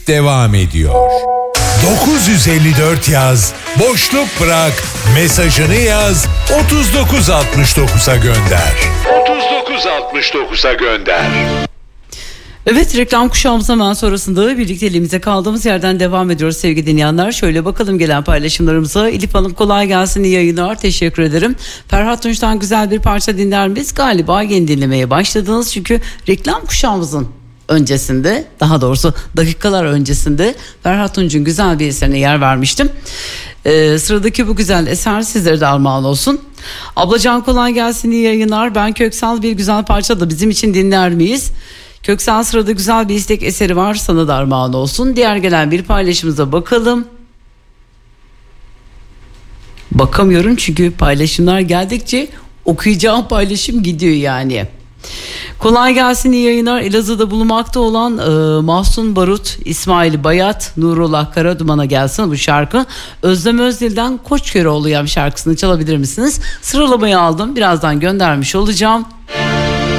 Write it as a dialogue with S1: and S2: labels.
S1: devam ediyor. 954 yaz, boşluk bırak, mesajını yaz, 3969'a gönder. 3969'a gönder.
S2: Evet, reklam kuşağımız hemen sonrasında birlikteliğimize kaldığımız yerden devam ediyoruz sevgili dinleyenler. Şöyle bakalım gelen paylaşımlarımıza. Elif Hanım kolay gelsin, iyi yayınlar, teşekkür ederim. Ferhat Tunç'tan güzel bir parça dinler miyiz? Galiba yeni dinlemeye başladınız çünkü reklam kuşağımızın öncesinde, daha doğrusu dakikalar öncesinde Ferhat Tunç'un güzel bir eserine yer vermiştim. Sıradaki bu güzel eser sizlere de armağan olsun. Ablacan kolay gelsin, iyi yayınlar. Ben Köksal bir güzel parça da bizim için dinler miyiz? Köksal, sırada güzel bir istek eseri var, sana da armağan olsun. Diğer gelen bir paylaşımıza bakalım. Bakamıyorum çünkü paylaşımlar geldikçe okuyacağım paylaşım gidiyor yani. Kolay gelsin, iyi yayınlar. Elazığ'da bulunmakta olan Mahsun Barut, İsmail Bayat, Nurullah Karaduman'a gelsin bu şarkı. Özlem Özdil'den Koçköroğlu şarkısını çalabilir misiniz? Sıralamayı aldım, birazdan göndermiş olacağım.